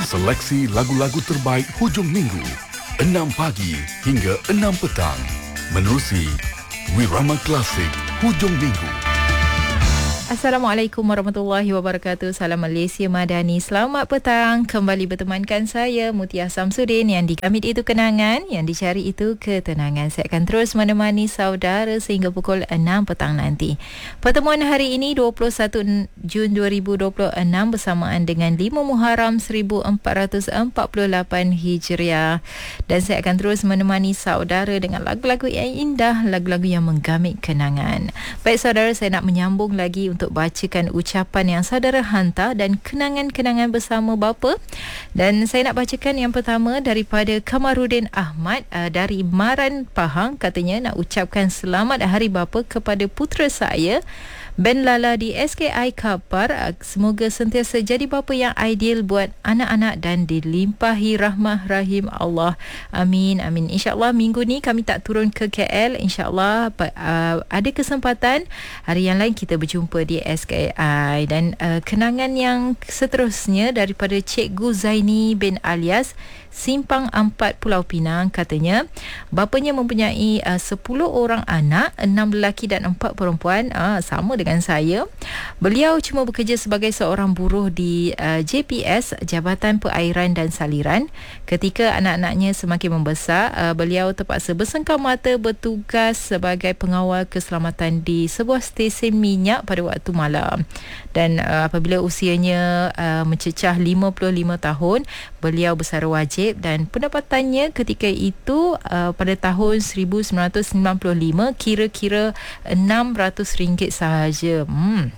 Seleksi lagu-lagu terbaik hujung minggu 6 pagi hingga 6 petang menerusi Wirama Klasik hujung minggu. Assalamualaikum warahmatullahi wabarakatuh. Salam Malaysia Madani. Selamat petang. Kembali bertemankan saya Mutia Samsudin. Yang dikamit itu kenangan, yang dicari itu ketenangan. Saya akan terus menemani saudara sehingga pukul 6 petang nanti. Pertemuan hari ini 21 Jun 2026 bersamaan dengan 5 Muharram 1448 Hijriah. Dan saya akan terus menemani saudara dengan lagu-lagu yang indah, lagu-lagu yang menggamit kenangan. Baik saudara, saya nak menyambung lagi untuk bacakan ucapan yang saudara hantar dan kenangan-kenangan bersama bapa. Dan saya nak bacakan yang pertama daripada Kamarudin Ahmad dari Maran Pahang. Katanya nak ucapkan selamat Hari Bapa kepada putera saya Ben Lala di SKI Kapar. Semoga sentiasa jadi bapa yang ideal buat anak-anak dan dilimpahi rahmah rahim Allah. Amin, amin. InsyaAllah minggu ni kami tak turun ke KL. InsyaAllah ada kesempatan hari yang lain kita berjumpa di SKI. Dan kenangan yang seterusnya daripada Cikgu Zaini bin Alias, Simpang 4 Pulau Pinang. Katanya bapanya mempunyai 10 orang anak, 6 lelaki dan 4 perempuan, sama dengan saya. Beliau cuma bekerja sebagai seorang buruh di JPS, Jabatan Perairan dan Saliran. Ketika anak-anaknya semakin membesar, beliau terpaksa bersengkam mata bertugas sebagai pengawal keselamatan di sebuah stesen minyak pada waktu malam. Dan apabila usianya mencecah 55 tahun, beliau bersara wajib dan pendapatannya ketika itu pada tahun 1995 kira-kira RM600 sahaja.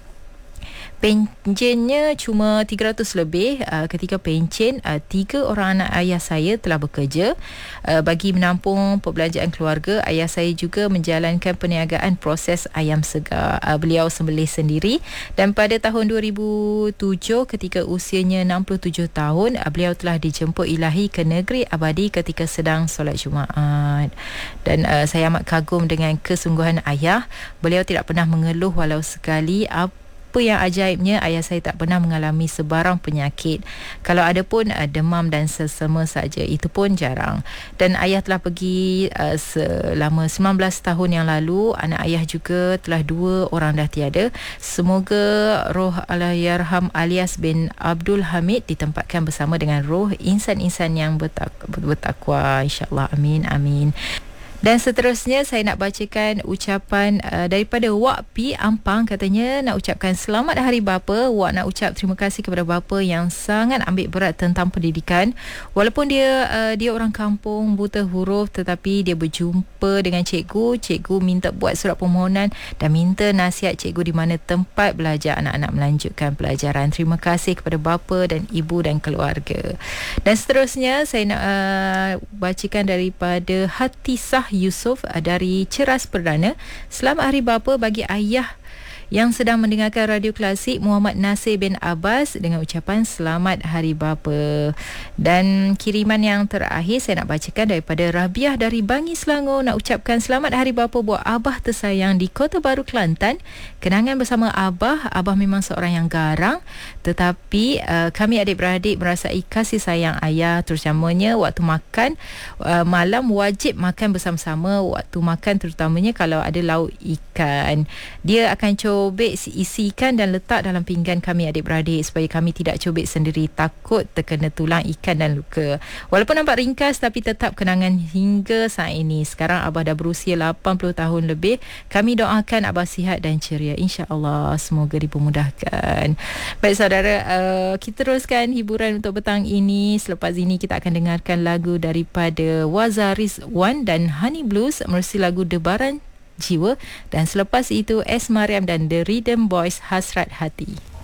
Penjennya cuma 300 lebih. Ketika pencen, 3 orang anak ayah saya telah bekerja bagi menampung perbelanjaan keluarga. Ayah saya juga menjalankan perniagaan proses ayam segar. Beliau sembelih sendiri. Dan pada tahun 2007 ketika usianya 67 tahun, beliau telah dijemput ilahi ke negeri abadi ketika sedang solat Jumaat. Dan saya amat kagum dengan kesungguhan ayah. Beliau tidak pernah mengeluh walau sekali. Apa yang ajaibnya, ayah saya tak pernah mengalami sebarang penyakit. Kalau ada pun demam dan sesama saja, itu pun jarang. Dan ayah telah pergi selama 19 tahun yang lalu. Anak ayah juga telah 2 orang dah tiada. Semoga roh Allahyarham Alias bin Abdul Hamid ditempatkan bersama dengan roh insan-insan yang bertakwa, insyaAllah. Amin, amin. Dan seterusnya saya nak bacakan ucapan daripada Wak P Ampang. Katanya nak ucapkan selamat Hari Bapa. Wak nak ucap terima kasih kepada bapa yang sangat ambil berat tentang pendidikan. Walaupun dia orang kampung buta huruf, tetapi dia berjumpa dengan cikgu. Cikgu minta buat surat permohonan dan minta nasihat cikgu di mana tempat belajar anak-anak melanjutkan pelajaran. Terima kasih kepada bapa dan ibu dan keluarga. Dan seterusnya saya nak bacakan daripada Hatisah Yusof dari Ceras Perdana. Selamat Hari Bapa bagi ayah yang sedang mendengarkan Radio Klasik, Muhammad Nasir bin Abbas, dengan ucapan selamat Hari Bapa. Dan kiriman yang terakhir saya nak bacakan daripada Rabiah dari Bangi Selangor. Nak ucapkan selamat Hari Bapa buat Abah tersayang di Kota Baru, Kelantan. Kenangan bersama Abah memang seorang yang garang, tetapi kami adik-beradik merasai kasih sayang ayah, terutamanya waktu makan malam wajib makan bersama-sama. Waktu makan terutamanya kalau ada lauk ikan, dia akan cobek isi ikan dan letak dalam pinggan kami adik-beradik supaya kami tidak cobek sendiri, takut terkena tulang ikan dan luka. Walaupun nampak ringkas tapi tetap kenangan hingga saat ini. Sekarang Abah dah berusia 80 tahun lebih. Kami doakan Abah sihat dan ceria, insya-Allah. Semoga dipermudahkan. Baik saudara, kita teruskan hiburan untuk petang ini. Selepas ini kita akan dengarkan lagu daripada Wazaris Wan dan Honey Blues menerusi lagu Debaran Jiwa. Dan selepas itu S. Mariam dan The Rhythm Boys, Hasrat Hati.